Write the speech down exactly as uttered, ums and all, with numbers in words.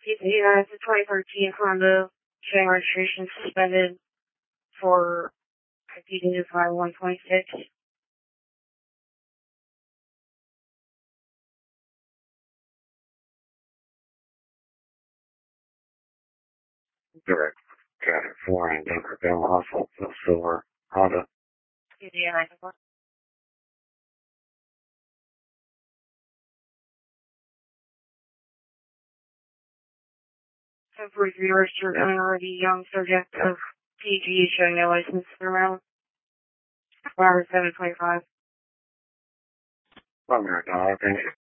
Yeah, it's a twenty thirteen Honda showing registration suspended for fifty days by one twenty-six. Direct traffic four and Denver Bell Hospital, Silver, Honda. Yeah, nine four. Temporary registered already young subject of P G showing no license around four hours seven twenty-five. One minute, dog. Thank you.